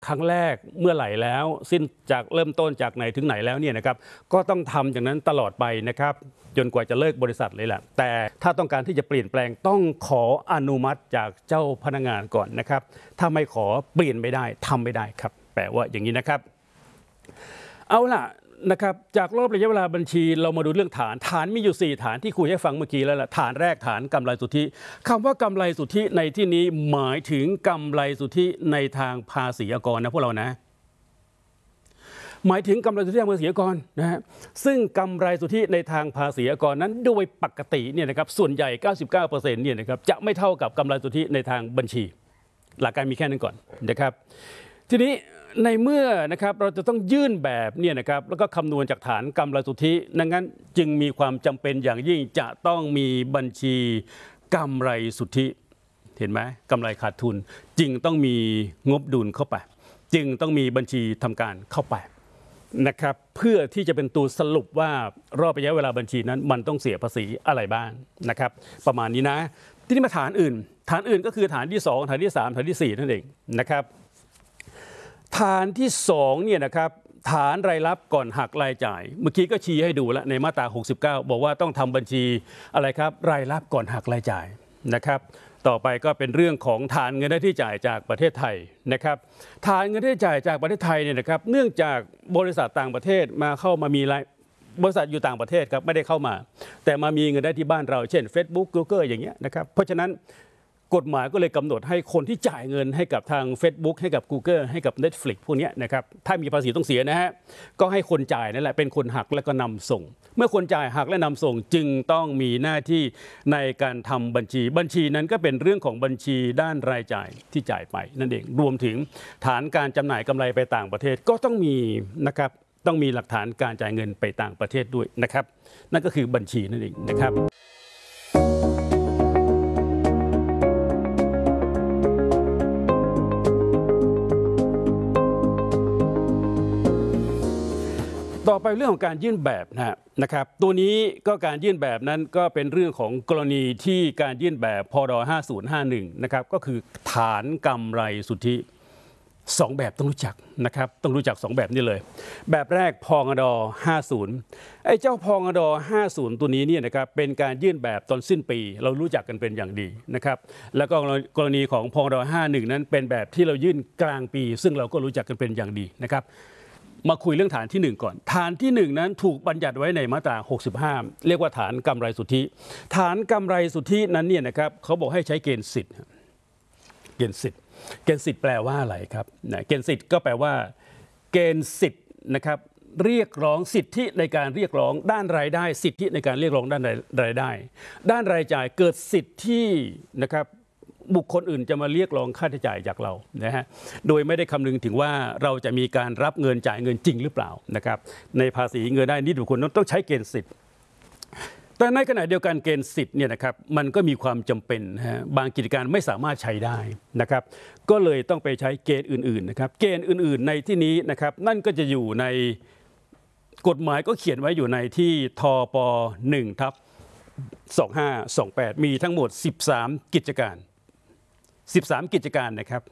ครั้งแรกเมื่อไหร่แล้วสิ้นจากเริ่มต้นจากไหนถึงไหนแล้วเนี่ยนะครับก็ต้องทำอย่างนั้นตลอดไปนะครับจนกว่าจะเลิกบริษัทเลยแหละแต่ถ้าต้องการที่จะเปลี่ยนแปลงต้องขออนุมัติจากเจ้าพนักงานก่อนนะครับถ้าไม่ขอเปลี่ยนไม่ได้ทำไม่ได้ครับแปลว่าอย่างนี้นะครับเอาล่ะนะครับจากรอบระยะเวลาบัญชีเรามาดูเรื่องฐานมีอยู่4ฐานที่คุยให้ฟังเมื่อกี้แล้วล่ะฐานแรกฐานกำไรสุทธิคำว่ากำไรสุทธิในที่นี้หมายถึงกำไรสุทธิในทางภาษีอากรนะพวกเรานะหมายถึงกำไรสุทธิทางภาษีอากรนะฮะซึ่งกำไรสุทธิในทางภาษีอากรนั้นโดยปกติเนี่ยนะครับส่วนใหญ่ 99% เนี่ยนะครับจะไม่เท่ากับกำไรสุทธิในทางบัญชีหลักการมีแค่นั้นก่อนนะครับทีนี้ในเมื่อนะครับเราจะต้องยื่นแบบเนี่ยนะครับแล้วก็คำนวณจากฐานกำไรสุทธิดังนั้นจึงมีความจำเป็นอย่างยิ่งจะต้องมีบัญชีกำไรสุทธิเห็นไหมกำไรขาดทุนจึงต้องมีงบดุลเข้าไปจึงต้องมีบัญชีทำการเข้าไปนะครับเพื่อที่จะเป็นตัวสรุปว่ารอบระยะเวลาบัญชีนั้นมันต้องเสียภาษีอะไรบ้างนะครับประมาณนี้นะที่นี่มาฐานอื่นก็คือฐานที่2ฐานที่3ฐานที่4นั่นเองนะครับฐานที่2เนี่ยนะครับฐานรายรับก่อนหักรายจ่ายเมื่อกี้ก็ชี้ให้ดูแล้วในมาตรา69บอกว่าต้องทำบัญชีอะไรครับรายรับก่อนหักรายจ่ายนะครับต่อไปก็เป็นเรื่องของฐานเงินได้ที่จ่ายจากประเทศไทยนะครับฐานเงินได้จ่ายจากประเทศไทยเนี่ยนะครับเนื่องจากบริษัทต่างประเทศมาเข้ามามีบริษัทอยู่ต่างประเทศครับไม่ได้เข้ามาแต่มามีเงินได้ที่บ้านเราเช่น Facebook Google อย่างเงี้ยนะครับเพราะฉะนั้นกฎหมายก็เลยกำหนดให้คนที่จ่ายเงินให้กับทาง Facebook ให้กับ Google ให้กับ Netflix พวกนี้นะครับถ้ามีภาษีต้องเสียนะฮะก็ให้คนจ่ายนั่นแหละเป็นคนหักและก็นำส่งเมื่อคนจ่ายหักและนำส่งจึงต้องมีหน้าที่ในการทำบัญชีนั้นก็เป็นเรื่องของบัญชีด้านรายจ่ายที่จ่ายไปนั่นเองรวมถึงฐานการจำหน่ายกำไรไปต่างประเทศก็ต้องมีนะครับต้องมีหลักฐานการจ่ายเงินไปต่างประเทศด้วยนะครับนั่นก็คือบัญชีนั่นเองนะครับต่อไปเรื่องของการยื่นแบบนะครับตัวนี้ก็การยื่นแบบนั้นก็เป็นเรื่องของกรณีที่การยื่นแบบพร5051นะครับก็คือฐานกำไรสุทธิ2แบบต้องรู้จักนะครับต้องรู้จัก2แบบนี้เลยแบบแรกพงด50ไอ้เจ้าพงด50ตัวนี้เนี่ยนะครับเป็นการยื่นแบบตอนสิ้นปีเรารู้จักกันเป็นอย่างดีนะครับแล้วก็กรณีของพงด51นั้นเป็นแบบที่เรายื่นกลางปีซึ่งเราก็รู้จักกันเป็นอย่างดีนะครับมาคุยเรื่องฐานที่1ก่อนฐานที่1นั้นถูกบัญญัติไว้ในมาตรา65เรียกว่าฐานกำไรสุทธิฐานกำไรสุทธินั้นเนี่ยนะครับเขาบอกให้ใช้เกณฑ์สิทธิ์เกณฑ์สิทธิ์แปลว่าอะไรครับเกณฑ์สิทธิ์ก็แปลว่าเกณฑ์สิทธิ์นะครับเรียกร้องสิทธิในการเรียกร้องด้านรายได้สิทธิในการเรียกร้องด้านรายได้ด้านรายจ่ายเกิดสิทธิที่นะครับบุคคลอื่นจะมาเรียกร้องค่าใช้จ่ายจากเรานะฮะโดยไม่ได้คำนึงถึงว่าเราจะมีการรับเงินจ่ายเงินจริงหรือเปล่านะครับในภาษีเงินได้นิติบุคคลต้องใช้เกณฑ์สิทธิ์แต่ในขณะเดียวกันเกณฑ์สิทธิ์เนี่ยนะครับมันก็มีความจำเป็นบางกิจการไม่สามารถใช้ได้นะครับก็เลยต้องไปใช้เกณฑ์อื่นๆนะครับเกณฑ์อื่นๆในที่นี้นะครับนั่นก็จะอยู่ในกฎหมายก็เขียนไว้อยู่ในที่ทป1/2528มีทั้งหมด13กิจการ13กิจการนะครับ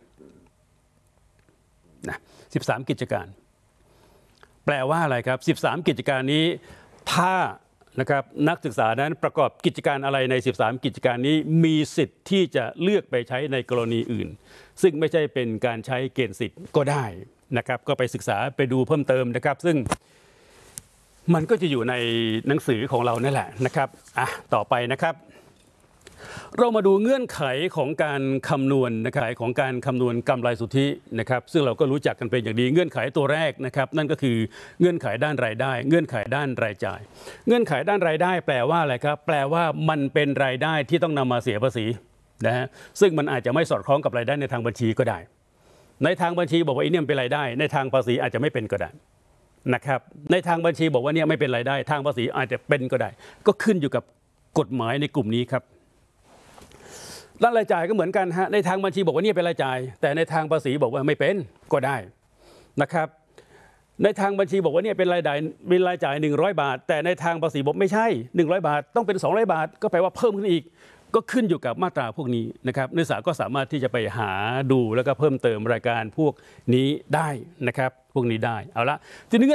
13กิจการแปลว่าอะไรครับ13กิจการนี้ถ้านะครับนักศึกษานั้นประกอบกิจการอะไรใน13กิจการนี้มีสิทธิ์ที่จะเลือกไปใช้ในกรณีอื่นซึ่งไม่ใช่เป็นการใช้เกณฑ์สิทธิ์ก็ได้นะครับก็ไปศึกษาไปดูเพิ่มเติมนะครับซึ่งมันก็จะอยู่ในหนังสือของเรานั่นแหละนะครับต่อไปนะครับเรามาดูเงื่อนไขของการคำนวณของการคำนวณกำไรสุทธินะครับซึ่งเราก็รู้จักกันเป็นอย่างดีเงื่อนไขตัวแรกนะครับนั่นก็คือเงื่อนไขด้านรายได้เงื่อนไขด้านรายจ่ายเงื่อนไขด้านรายได้แปลว่าอะไรครับแปลว่ามันเป็นรายได้ที่ต้องนำมาเสียภาษีนะฮะซึ่งมันอาจจะไม่สอดคล้องกับรายได้ในทางบัญชีก็ได้ในทางบัญชีบอกว่าเนี่ยเป็นรายได้ในทางภาษีอาจจะไม่เป็นก็ได้นะครับในทางบัญชีบอกว่าเนี่ยไม่เป็นรายได้ทางภาษีอาจจะเป็นก็ได้ก็ขึ้นอยู่กับกฎหมายในกลุ่มนี้ครับด้านรายจ่ายก็เหมือนกันฮะในทางบัญชีบอกว่านี่เป็นรายจ่ายแต่ในทางภาษีบอกว่าไม่เป็นก็ได้นะครับในทางบัญชีบอกว่านี่เป็นรายจ่าย100 บาทแต่ในทางภาษีบอกไม่ใช่100 บาทต้องเป็น200 บาทก็แปลว่าเพิ่มขึ้นอีกก็ขึ้นอยู่กับมาตราพวกนี้นะครับนักศึกษาก็สามารถที่จะไปหาดูแล้วก็เพิ่มเติมรายการพวกนี้ได้นะครับพวกนี้ได้เอาละทีนี้